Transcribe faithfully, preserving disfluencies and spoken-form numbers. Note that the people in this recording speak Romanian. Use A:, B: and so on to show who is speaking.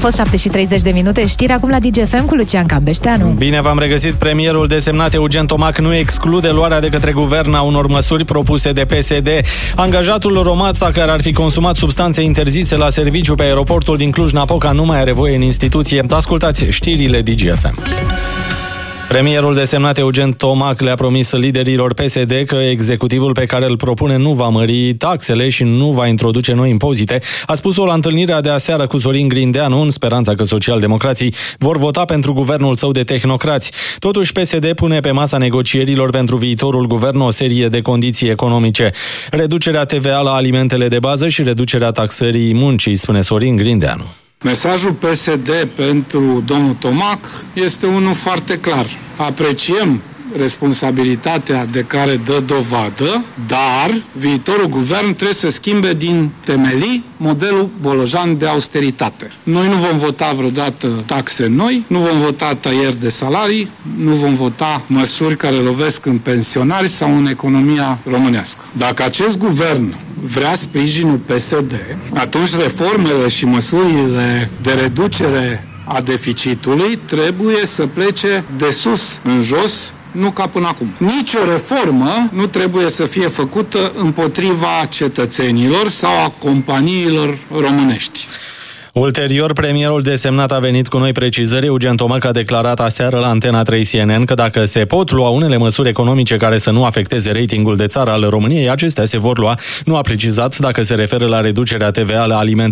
A: fost șapte și treizeci de minute, știri acum la Digi F M cu Lucian Cambeșteanu.
B: Bine v-am regăsit. Premierul desemnat Eugen Tomac nu exclude luarea de către guvern a unor măsuri propuse de P S D. Angajatul Romața, care ar fi consumat substanțe interzise la serviciu pe aeroportul din Cluj-Napoca, nu mai are voie în instituție. Ascultați știrile Digi F M. Premierul desemnat Eugen Tomac le-a promis liderilor P S D că executivul pe care îl propune nu va mări taxele și nu va introduce noi impozite. A spus-o la întâlnirea de aseară cu Sorin Grindeanu, în speranța că socialdemocrații vor vota pentru guvernul său de tehnocrați. Totuși, P S D pune pe masa negocierilor pentru viitorul guvern o serie de condiții economice. Reducerea T V A la alimentele de bază și reducerea taxării muncii, spune Sorin Grindeanu.
C: Mesajul P S D pentru domnul Tomac este unul foarte clar. Apreciem responsabilitatea de care dă dovadă, dar viitorul guvern trebuie să schimbe din temelii modelul bolojan de austeritate. Noi nu vom vota vreodată taxe noi, nu vom vota tăieri de salarii, nu vom vota măsuri care lovesc în pensionari sau în economia românească. Dacă acest guvern vrea sprijinul P S D, atunci reformele și măsurile de reducere a deficitului trebuie să plece de sus în jos, nu ca până acum. Nici o reformă nu trebuie să fie făcută împotriva cetățenilor sau a companiilor românești.
B: Ulterior, premierul desemnat a venit cu noi precizări. Eugen Tomac a declarat aseară la Antena trei C N N că dacă se pot lua unele măsuri economice care să nu afecteze ratingul de țară al României, acestea se vor lua. Nu a precizat dacă se referă la reducerea T V A la alimente